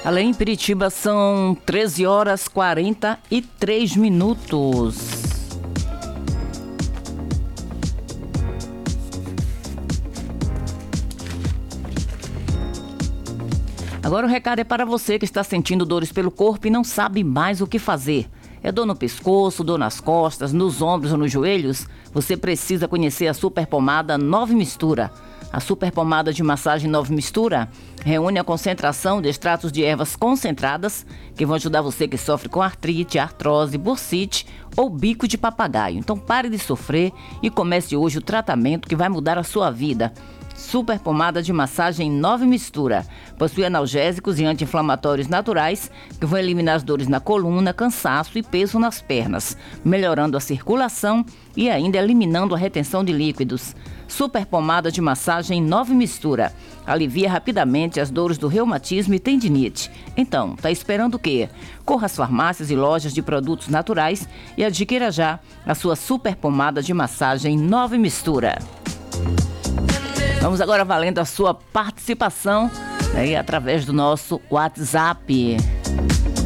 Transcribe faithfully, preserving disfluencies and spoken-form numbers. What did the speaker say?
Além em Piritiba são treze horas e quarenta e três minutos. Agora o recado é para você que está sentindo dores pelo corpo e não sabe mais o que fazer. É dor no pescoço, dor nas costas, nos ombros ou nos joelhos? Você precisa conhecer a Super Pomada Nove Mistura. A Super Pomada de Massagem Nove Mistura reúne a concentração de extratos de ervas concentradas que vão ajudar você que sofre com artrite, artrose, bursite ou bico de papagaio. Então pare de sofrer e comece hoje o tratamento que vai mudar a sua vida. Super Pomada de Massagem Nove Mistura. Possui analgésicos e anti-inflamatórios naturais que vão eliminar as dores na coluna, cansaço e peso nas pernas, melhorando a circulação e ainda eliminando a retenção de líquidos. Super Pomada de Massagem Nove Mistura. Alivia rapidamente as dores do reumatismo e tendinite. Então, tá esperando o quê? Corra às farmácias e lojas de produtos naturais e adquira já a sua Super Pomada de Massagem Nove Mistura. Vamos agora valendo a sua participação aí através do nosso WhatsApp.